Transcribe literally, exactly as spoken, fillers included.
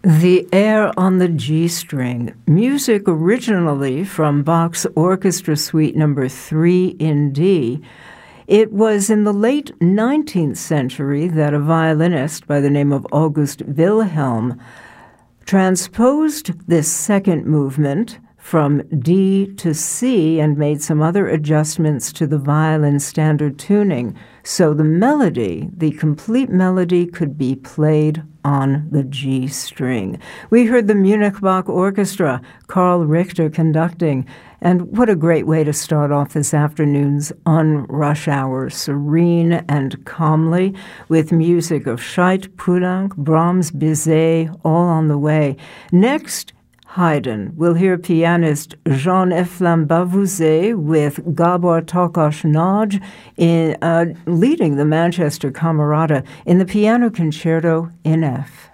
The Air on the G String, music originally from Bach's Orchestra Suite number three in D. It was in the late nineteenth century that a violinist by the name of August Wilhelm transposed this second movement from D to C and made some other adjustments to the violin standard tuning, so the melody, the complete melody, could be played on the G string. We heard the Munich Bach Orchestra, Karl Richter conducting, and what a great way to start off this afternoon's On Rush Hour, serene and calmly, with music of Scheidt, Poulenc, Brahms, Bizet, all on the way. Next, Haydn. We'll hear pianist Jean-Eflain Bavouzet with Gabor Tokash-Nagy in, uh, leading the Manchester Camerata in the Piano Concerto in F.